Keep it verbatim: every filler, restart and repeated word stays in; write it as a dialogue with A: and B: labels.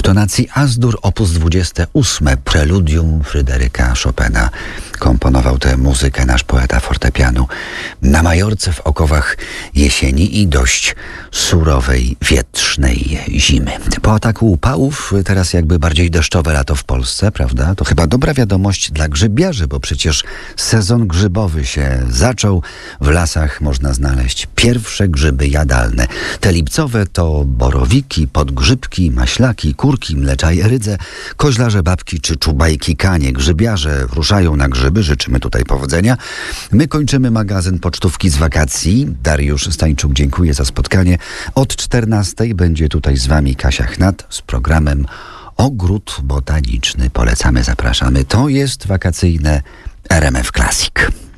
A: W tonacji As-dur op. dwadzieścia osiem preludium Fryderyka Chopina komponował tę muzykę nasz poeta fortepianu na Majorce w okowach jesieni i dość surowej, wietrznej zimy. Po ataku upałów teraz jakby bardziej deszczowe lato w Polsce, prawda? To chyba dobra wiadomość dla grzybiarzy, bo przecież sezon grzybowy się zaczął. W lasach można znaleźć pierwsze grzyby jadalne. Te lipcowe to borowiki, podgrzybki, maślaki, kurki, mleczaj rydze, koźlarze babki czy czubajki kanie. Grzybiarze ruszają na grzyby, życzymy tutaj powodzenia. My kończymy magazyn Pocztówki z wakacji. Dariusz Stańczuk, dziękuję za spotkanie. Od czternastej będzie tutaj z wami Kasia Chnat z programem Ogród Botaniczny. Polecamy, zapraszamy. To jest wakacyjne R M F Classic.